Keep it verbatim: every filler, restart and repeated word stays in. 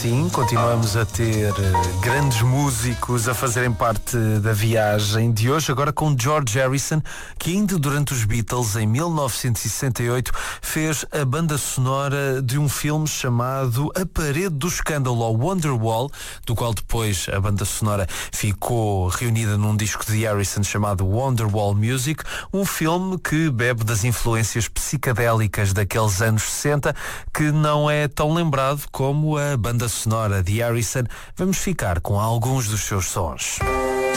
Sim, continuamos a ter uh, grandes músicos a fazerem parte da viagem de hoje, agora com George Harrison, que ainda durante os Beatles, em mil novecentos e sessenta e oito, fez a banda sonora de um filme chamado A Parede do Escândalo, ou Wonderwall, do qual depois a banda sonora ficou reunida num disco de Harrison chamado Wonderwall Music, um filme que bebe das influências psicadélicas daqueles anos sessenta, que não é tão lembrado como a banda sonora de Harrison. Vamos ficar com alguns dos seus sons.